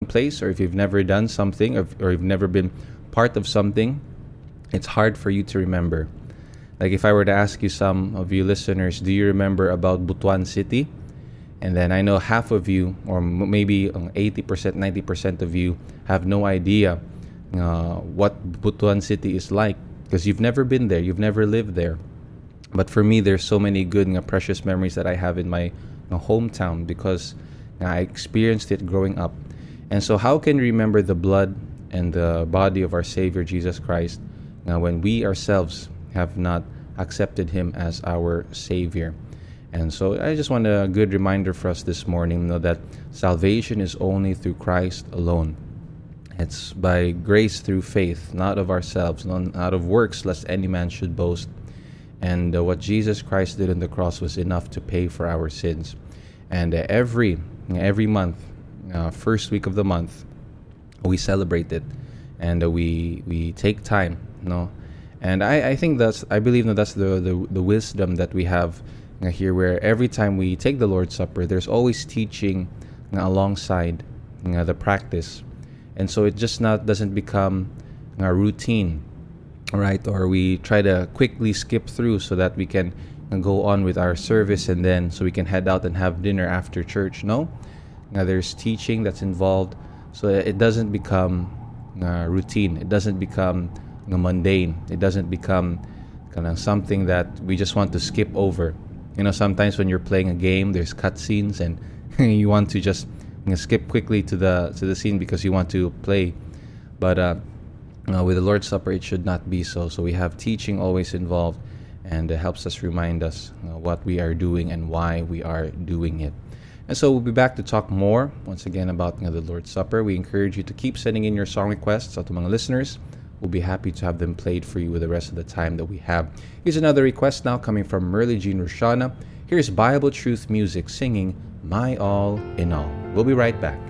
place, or if you've never done something, or you've never been part of something, it's hard for you to remember. Like if I were to ask you, some of you listeners, do you remember about Butuan City? And then I know half of you, or maybe 80%, 90% of you, have no idea what Butuan City is like, because you've never been there, you've never lived there. But for me, there's so many good and precious memories that I have in my hometown, because I experienced it growing up. And so how can we remember the blood and the body of our Savior Jesus Christ when we ourselves have not accepted Him as our Savior? And so I just want a good reminder for us this morning, that salvation is only through Christ alone. It's by grace through faith, not of ourselves, not out of works, lest any man should boast. And what Jesus Christ did on the cross was enough to pay for our sins. And every month, first week of the month, we celebrate it, and we take time, And I think I believe that's the wisdom that we have here, where every time we take the Lord's Supper, there's always teaching alongside the practice, and so it just doesn't become a routine. Right, or we try to quickly skip through so that we can go on with our service, and then so we can head out and have dinner after church. No, there's teaching that's involved, so it doesn't become routine. It doesn't become mundane. It doesn't become kind of something that we just want to skip over. Sometimes when you're playing a game, there's cutscenes, and you want to just skip quickly to the scene because you want to play, but with the Lord's Supper, it should not be so. So we have teaching always involved, and it helps us remind us what we are doing and why we are doing it. And so we'll be back to talk more once again about the Lord's Supper. We encourage you to keep sending in your song requests out among listeners. We'll be happy to have them played for you with the rest of the time that we have. Here's another request now coming from Merle Jean Rushana. Here's Bible Truth Music singing My All in All. We'll be right back.